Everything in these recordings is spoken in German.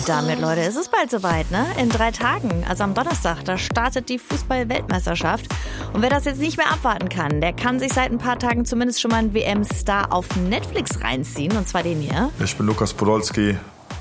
Und damit, Leute, ist es bald soweit, ne? In 3 Tagen, also am Donnerstag, da startet die Fußball-Weltmeisterschaft. Und wer das jetzt nicht mehr abwarten kann, der kann sich seit ein paar Tagen zumindest schon mal einen WM-Star auf Netflix reinziehen. Und zwar den hier. Ich bin Lukas Podolski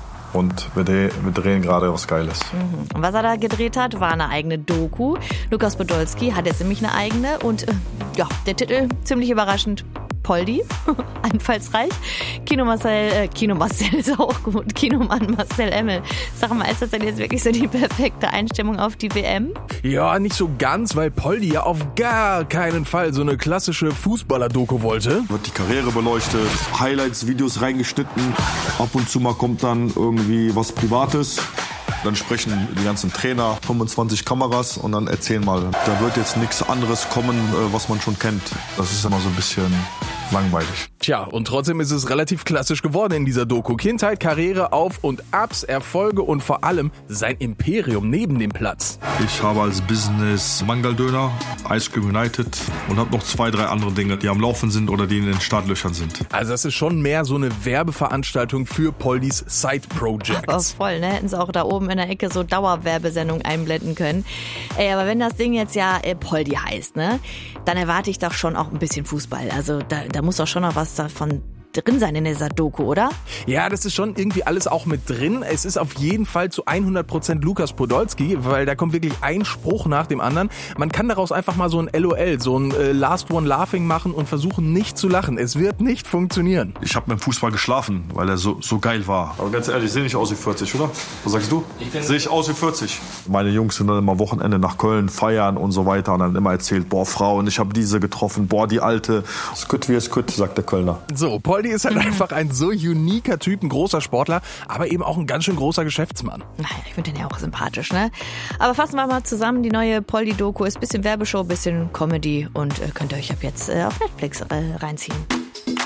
und wir drehen gerade was Geiles. Und was er da gedreht hat, war eine eigene Doku. Lukas Podolski hat jetzt nämlich eine eigene und ja, der Titel ziemlich überraschend. Poldi, einfallsreich. Kino Marcel ist auch gut. Kinomann Marcel Emmel. Sag mal, ist das denn jetzt wirklich so die perfekte Einstimmung auf die WM? Ja, nicht so ganz, weil Poldi ja auf gar keinen Fall so eine klassische Fußballer-Doku wollte. Wird die Karriere beleuchtet, Highlights, Videos reingeschnitten. Ab und zu mal kommt dann irgendwie was Privates. Dann sprechen die ganzen Trainer, 25 Kameras und dann erzählen mal. Da wird jetzt nichts anderes kommen, was man schon kennt. Das ist immer so ein bisschen langweilig. Tja, und trotzdem ist es relativ klassisch geworden in dieser Doku. Kindheit, Karriere, Auf- und Abs, Erfolge und vor allem sein Imperium neben dem Platz. Ich habe als Business Mangal-Döner, Ice Cream United und habe noch 2, 3 andere Dinge, die am Laufen sind oder die in den Startlöchern sind. Also das ist schon mehr so eine Werbeveranstaltung für Poldis Side-Projects. Das ist voll, ne? Hätten sie auch da oben in der Ecke so Dauerwerbesendungen einblenden können. Ey, aber wenn das Ding jetzt ja Poldi heißt, ne? Dann erwarte ich doch schon auch ein bisschen Fußball. Also da muss doch schon noch was davon drin sein in dieser Doku, oder? Ja, das ist schon irgendwie alles auch mit drin. Es ist auf jeden Fall zu 100% Lukas Podolski, weil da kommt wirklich ein Spruch nach dem anderen. Man kann daraus einfach mal so ein LOL, so ein Last One Laughing machen und versuchen nicht zu lachen. Es wird nicht funktionieren. Ich habe mit dem Fußball geschlafen, weil er so geil war. Aber ganz ehrlich, ich sehe nicht aus wie 40, oder? Was sagst du? Sehe ich aus wie 40. Meine Jungs sind dann immer Wochenende nach Köln feiern und so weiter und dann immer erzählt, boah, Frauen, ich habe diese getroffen, boah, die alte. Es gut wie es gut, sagt der Kölner. So, Poldi ist halt einfach ein so uniker Typ, ein großer Sportler, aber eben auch ein ganz schön großer Geschäftsmann. Ich finde den ja auch sympathisch, ne? Aber fassen wir mal zusammen, die neue Poldi-Doku ist ein bisschen Werbeshow, ein bisschen Comedy und könnt ihr euch ab jetzt auf Netflix reinziehen.